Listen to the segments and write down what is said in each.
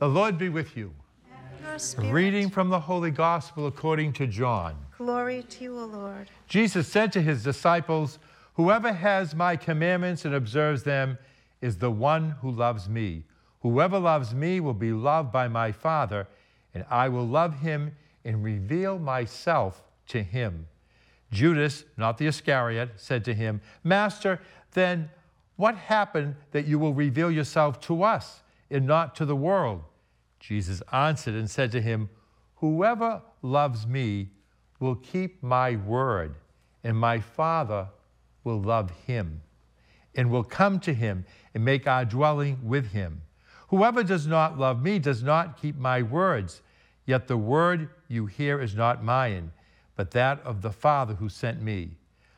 The Lord be with you. And your spirit. Reading from the Holy Gospel according to John. Glory to you, O Lord. Jesus said to his disciples, "Whoever has my commandments and observes them is the one who loves me. Whoever loves me will be loved by my Father, and I will love him and reveal myself to him." Judas, not the Iscariot, said to him, "Master, then what happened that you will reveal yourself to us and not to the world?" Jesus answered and said to him, "Whoever loves me will keep my word, and my Father will love him, and will come to him and make our dwelling with him. Whoever does not love me does not keep my words, yet the word you hear is not mine, but that of the Father who sent me.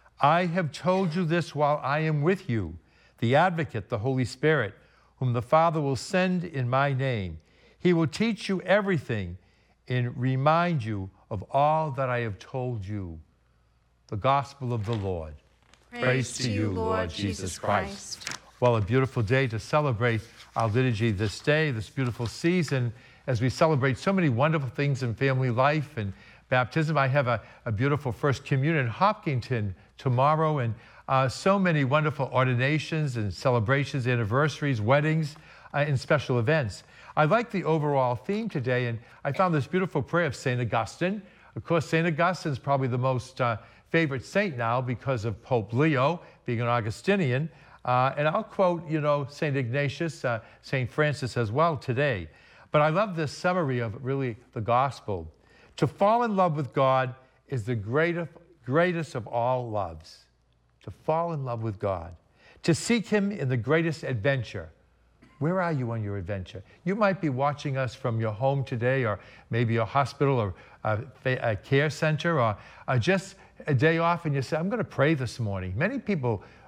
I have told you this while I am with you, the Advocate, the Holy Spirit, whom the Father will send in my name. He will teach you everything and remind you of all that I have told you." The Gospel of the Lord. Praise to you, Lord Jesus Christ. Well, a beautiful day to celebrate our liturgy this day, this beautiful season, as we celebrate so many wonderful things in family life and baptism. I have a beautiful First Communion in Hopkinton tomorrow, and so many wonderful ordinations and celebrations, anniversaries, weddings, and special events. I like the overall theme today, and I found this beautiful prayer of St. Augustine. Of course, St. Augustine is probably the most favorite saint now because of Pope Leo being an Augustinian. And I'll quote, St. Ignatius, St. Francis as well today. But I love this summary of really the gospel. To fall in love with God is the greatest of all loves. To fall in love with God. To seek him in the greatest adventure. Where are you on your adventure? You might be watching us from your home today, or maybe a hospital or a care center, or just a day off, and you say, "I'm going to pray this morning." Many people